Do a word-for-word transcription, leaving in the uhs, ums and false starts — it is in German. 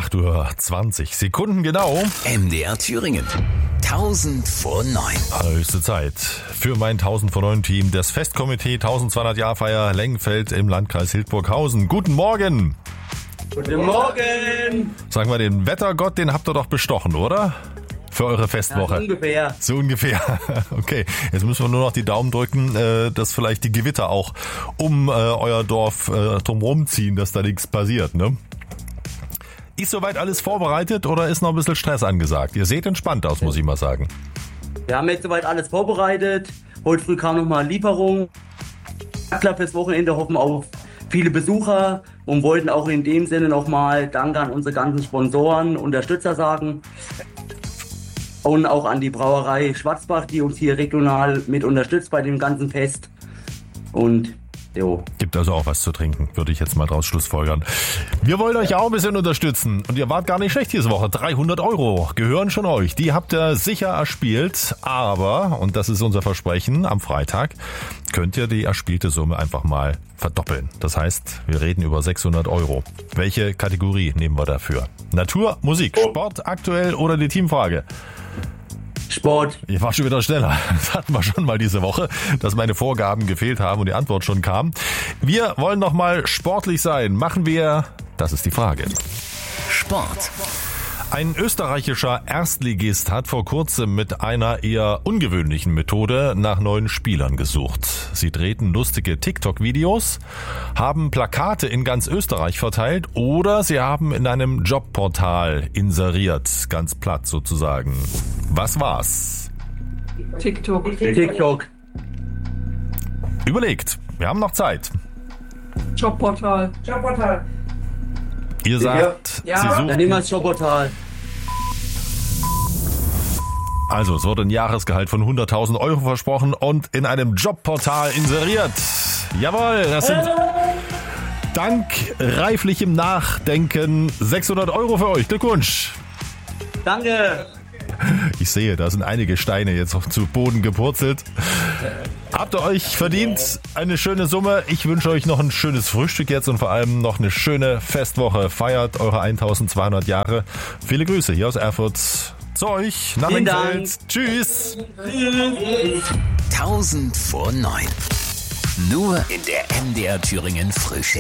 acht Uhr zwanzig Sekunden genau. M D R Thüringen. tausend vor neun. Höchste Zeit für mein tausend vor neun Team, das Festkomitee tausendzweihundert Jahrfeier Lengenfeld im Landkreis Hildburghausen. Guten Morgen. Guten Morgen. Sagen wir, den Wettergott, den habt ihr doch bestochen, oder? Für eure Festwoche. Ja, so ungefähr. So ungefähr. Okay, jetzt müssen wir nur noch die Daumen drücken, dass vielleicht die Gewitter auch um euer Dorf drumherum ziehen, dass da nichts passiert, ne? Ist soweit alles vorbereitet oder ist noch ein bisschen Stress angesagt? Ihr seht entspannt aus, muss ich mal sagen. Wir haben jetzt soweit alles vorbereitet. Heute früh kam nochmal Lieferung. Klar, fürs Wochenende hoffen auf viele Besucher und wollten auch in dem Sinne nochmal Danke an unsere ganzen Sponsoren, Unterstützer sagen. Und auch an die Brauerei Schwarzbach, die uns hier regional mit unterstützt bei dem ganzen Fest. Und jo. Gibt also auch was zu trinken, würde ich jetzt mal draus schlussfolgern. Wir wollen euch auch ein bisschen unterstützen. Und ihr wart gar nicht schlecht diese Woche. dreihundert Euro gehören schon euch. Die habt ihr sicher erspielt. Aber, und das ist unser Versprechen, am Freitag könnt ihr die erspielte Summe einfach mal verdoppeln. Das heißt, wir reden über sechshundert Euro. Welche Kategorie nehmen wir dafür? Natur, Musik, Sport, aktuell oder die Teamfrage? Sport. Ich war schon wieder schneller. Das hatten wir schon mal diese Woche, dass meine Vorgaben gefehlt haben und die Antwort schon kam. Wir wollen noch mal sportlich sein. Machen wir, das ist die Frage. Sport. Ein österreichischer Erstligist hat vor kurzem mit einer eher ungewöhnlichen Methode nach neuen Spielern gesucht. Sie drehten lustige TikTok-Videos, haben Plakate in ganz Österreich verteilt oder sie haben in einem Jobportal inseriert, ganz platt sozusagen. Was war's? TikTok. TikTok. Überlegt, wir haben noch Zeit. Jobportal. Jobportal. Ihr sagt, Ja. Sie Dann suchen... nehmen wir das Jobportal. Also, es wurde ein Jahresgehalt von hunderttausend Euro versprochen und in einem Jobportal inseriert. Jawohl, das sind dank reiflichem Nachdenken sechshundert Euro für euch. Glückwunsch. Danke. Ich sehe, da sind einige Steine jetzt noch zu Boden gepurzelt. Habt ihr euch verdient? Eine schöne Summe. Ich wünsche euch noch ein schönes Frühstück jetzt und vor allem noch eine schöne Festwoche. Feiert eure eintausendzweihundert Jahre. Viele Grüße hier aus Erfurt zu euch nach Vielen Lengenfeld. Dank. Tschüss. tausend vor neun. Nur in der M D R Thüringen Frühschicht.